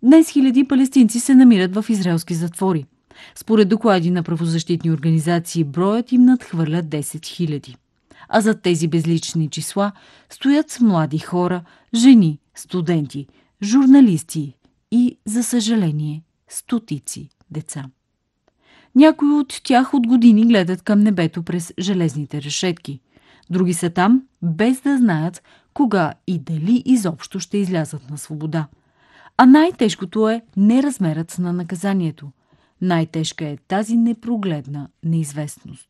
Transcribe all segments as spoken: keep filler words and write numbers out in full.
Днес хиляди палестинци се намират в израелски затвори. Според доклади на правозащитни организации, броят им надхвърля десет хиляди. А зад тези безлични числа стоят млади хора, жени, студенти, журналисти и, за съжаление, стотици деца. Някои от тях от години гледат към небето през железните решетки. Други са там, без да знаят кога и дали изобщо ще излязат на свобода. А най-тежкото е не размерът на наказанието. Най-тежка е тази непрогледна неизвестност.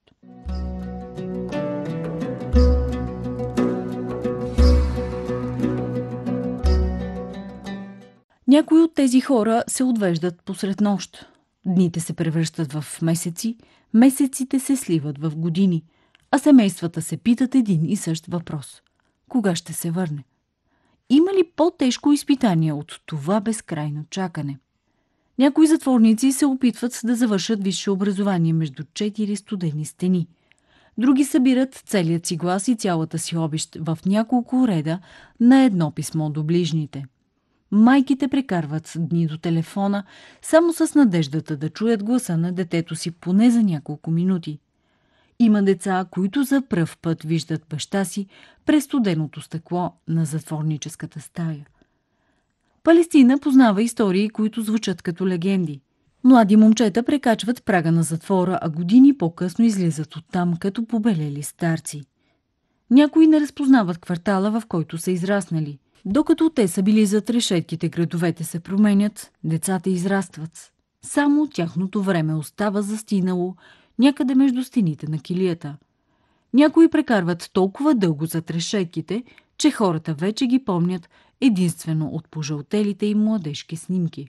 Някои от тези хора се отвеждат посред нощ. Дните се превръщат в месеци, месеците се сливат в години, а семействата се питат един и същ въпрос. Кога ще се върне? Има ли по-тежко изпитание от това безкрайно чакане? Някои затворници се опитват да завършат висше образование между четири студени стени. Други събират целият си глас и цялата си обищ в няколко реда на едно писмо до ближните. Майките прекарват дни до телефона само с надеждата да чуят гласа на детето си поне за няколко минути. Има деца, които за пръв път виждат баща си през студеното стъкло на затворническата стая. Палестина познава истории, които звучат като легенди. Млади момчета прекачват прага на затвора, а години по-късно излизат оттам като побелели старци. Някои не разпознават квартала, в който са израснали. Докато те са били зад решетките, градовете се променят, децата израстват. Само тяхното време остава застинало някъде между стените на килията. Някои прекарват толкова дълго зад решетките, че хората вече ги помнят единствено от пожълтелите им младежки снимки.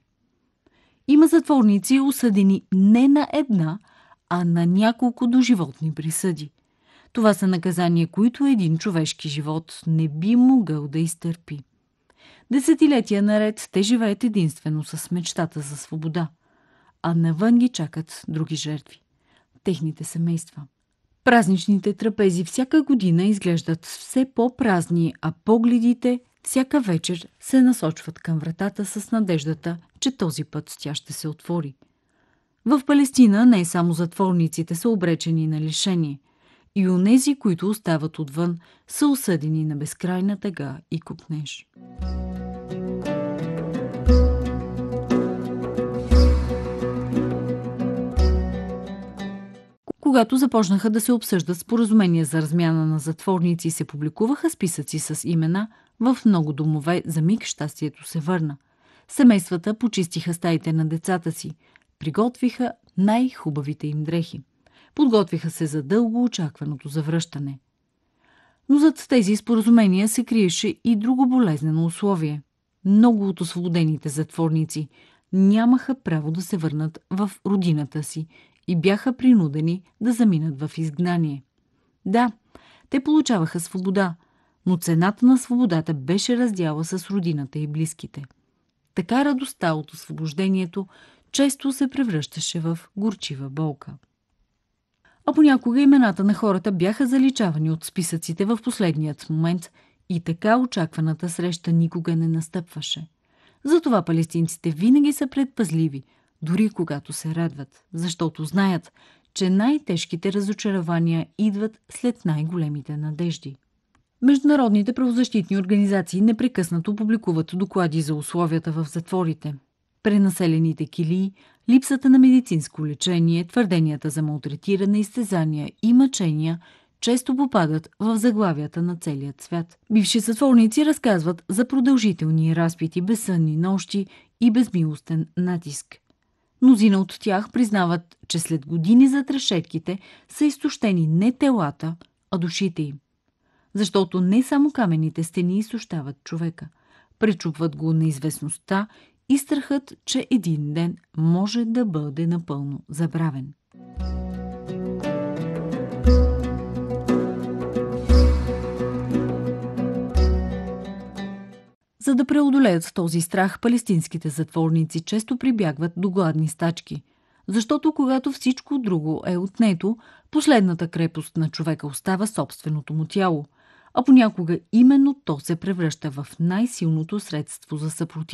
Има затворници, осъдени не на една, а на няколко доживотни присъди. Това са наказания, които един човешки живот не би могъл да изтърпи. Десетилетия наред те живеят единствено с мечтата за свобода, а навън ги чакат други жертви – техните семейства. Празничните трапези всяка година изглеждат все по-празни, а погледите всяка вечер се насочват към вратата с надеждата, че този път тя ще се отвори. В Палестина не само затворниците са обречени на лишение. И онези, които остават отвън, са осъдени на безкрайна тъга и копнеж. Когато започнаха да се обсъждат споразумения за размяна на затворници и се публикуваха списъци с имена, в много домове за миг щастието се върна. Семействата почистиха стаите на децата си, приготвиха най-хубавите им дрехи. Подготвиха се за дълго очакваното завръщане. Но зад тези споразумения се криеше и друго болезнено условие. Много от освободените затворници нямаха право да се върнат в родината си и бяха принудени да заминат в изгнание. Да, те получаваха свобода, но цената на свободата беше раздяла с родината и близките. Така радостта от освобождението често се превръщаше в горчива болка. А понякога имената на хората бяха заличавани от списъците в последният момент и така очакваната среща никога не настъпваше. Затова палестинците винаги са предпазливи, дори когато се радват, защото знаят, че най-тежките разочарования идват след най-големите надежди. Международните правозащитни организации непрекъснато публикуват доклади за условията в затворите. Пренаселените килии, липсата на медицинско лечение, твърденията за малтретиране, изтезания и мъчения често попадат в заглавията на целия свят. Бивши затворници разказват за продължителни разпити, безсънни нощи и безмилостен натиск. Мнозина от тях признават, че след години зад решетките са изтощени не телата, а душите им. Защото не само каменните стени изтощават човека. Пречупват го неизвестността и страхът, че един ден може да бъде напълно забравен. За да преодолеят този страх, палестинските затворници често прибягват до гладни стачки. Защото когато всичко друго е отнето, последната крепост на човека остава собственото му тяло, а понякога именно то се превръща в най-силното средство за съпротивление.